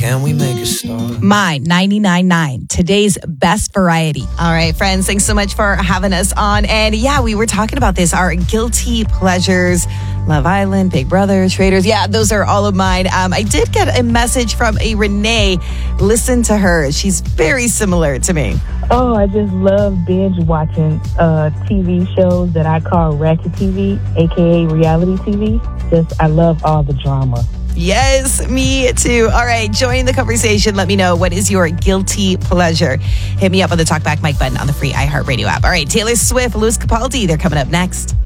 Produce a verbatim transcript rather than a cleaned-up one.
Can we make a start? Mine, ninety-nine point nine, today's best variety. All right, friends, thanks so much for having us on. And yeah, we were talking about this, our guilty pleasures. Love Island, Big Brother, Traders. Yeah, those are all of mine. Um, I did get a message from a Renee. Listen to her. She's very similar to me. Oh, I just love binge watching uh, T V shows that I call ratchet T V, a k a reality T V. Just, I love all the drama. Yes, me too. All right, join the conversation. Let me know, what is your guilty pleasure? Hit me up on the Talkback Mike button on the free iHeartRadio app. All right, Taylor Swift, Lewis Capaldi, they're coming up next.